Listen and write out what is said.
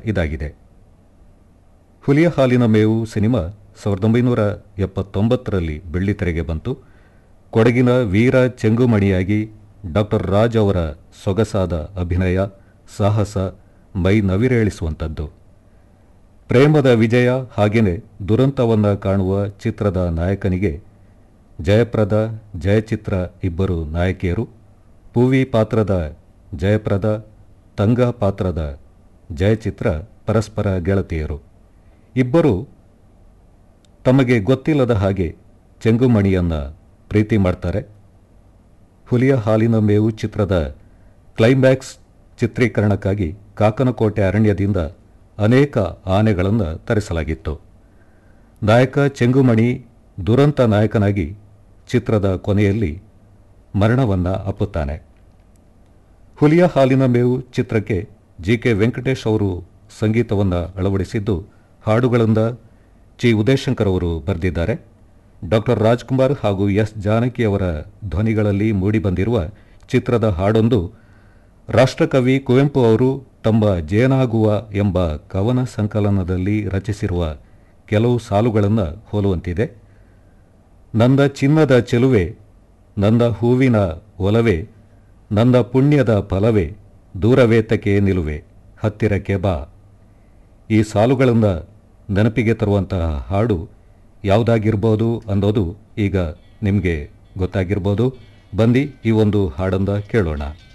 ಇದಾಗಿದೆ. ಹುಲಿಯ ಹಾಲಿನ ಮೇವು ಸಿನಿಮಾ 1979ರಲ್ಲಿ ಬೆಳ್ಳಿತೆರೆಗೆ ಬಂತು. ಕೊಡಗಿನ ವೀರ ಚೆಂಗುಮಣಿಯಾಗಿ ಡಾಕ್ಟರ್ ರಾಜ್ ಅವರ ಸೊಗಸಾದ ಅಭಿನಯ, ಸಾಹಸ ಮೈ ನವಿರೇಳಿಸುವಂಥದ್ದು. ಪ್ರೇಮದ ವಿಜಯ ಹಾಗೆಯೇ ದುರಂತವನ್ನು ಕಾಣುವ ಚಿತ್ರದ ನಾಯಕನಿಗೆ ಜಯಪ್ರದ, ಜಯಚಿತ್ರ ಇಬ್ಬರು ನಾಯಕಿಯರು. ಪೂವಿ ಪಾತ್ರದ ಜಯಪ್ರದ, ತಂಗ ಪಾತ್ರದ ಜಯಚಿತ್ರ ಪರಸ್ಪರ ಗೆಳತಿಯರು. ಇಬ್ಬರು ತಮಗೆ ಗೊತ್ತಿಲ್ಲದ ಹಾಗೆ ಚೆಂಗುಮಣಿಯನ್ನು ಪ್ರೀತಿ ಮಾಡ್ತಾರೆ. ಹುಲಿಯ ಹಾಲಿನ ಮೇವು ಚಿತ್ರದ ಕ್ಲೈಮ್ಯಾಕ್ಸ್ ಚಿತ್ರೀಕರಣಕ್ಕಾಗಿ ಕಾಕನಕೋಟೆ ಅರಣ್ಯದಿಂದ ಅನೇಕ ಆನೆಗಳನ್ನು ತರಿಸಲಾಗಿತ್ತು. ನಾಯಕ ಚೆಂಗುಮಣಿ ದುರಂತ ನಾಯಕನಾಗಿ ಚಿತ್ರದ ಕೊನೆಯಲ್ಲಿ ಮರಣವನ್ನು ಅಪ್ಪುತ್ತಾನೆ. ಹುಲಿಯ ಹಾಲಿನ ಮೇವು ಚಿತ್ರಕ್ಕೆ ಜಿ.ಕೆ. ವೆಂಕಟೇಶ್ ಅವರು ಸಂಗೀತವನ್ನು ಅಳವಡಿಸಿದ್ದು, ಹಾಡುಗಳಿಂದ ಚಿ. ಉದಯಶಂಕರ್ ಅವರು ಬರೆದಿದ್ದಾರೆ. ಡಾಕ್ಟರ್ ರಾಜ್ಕುಮಾರ್ ಹಾಗೂ ಎಸ್. ಜಾನಕಿಯವರ ಧ್ವನಿಗಳಲ್ಲಿ ಮೂಡಿಬಂದಿರುವ ಚಿತ್ರದ ಹಾಡೊಂದು ರಾಷ್ಟ್ರಕವಿ ಕುವೆಂಪು ಅವರು ತಮ್ಮ ಜೇನಾಗುವ ಎಂಬ ಕವನ ಸಂಕಲನದಲ್ಲಿ ರಚಿಸಿರುವ ಕೆಲವು ಸಾಲುಗಳನ್ನು ಹೋಲುವಂತಿದೆ. ನನ್ನ ಚಿನ್ನದ ಚೆಲುವೆ, ನನ್ನ ಹೂವಿನ ಒಲವೇ, ನನ್ನ ಪುಣ್ಯದ ಫಲವೇ, ದೂರವೇತಕ್ಕೆ ನಿಲುವೆ, ಹತ್ತಿರಕ್ಕೆ ಬಾ. ಈ ಸಾಲುಗಳನ್ನು ನೆನಪಿಗೆ ತರುವಂತಹ ಹಾಡು ಯಾವುದಾಗಿರ್ಬೋದು ಅನ್ನೋದು ಈಗ ನಿಮಗೆ ಗೊತ್ತಾಗಿರ್ಬೋದು. ಬನ್ನಿ ಈ ಒಂದು ಹಾಡನ್ನು ಕೇಳೋಣ.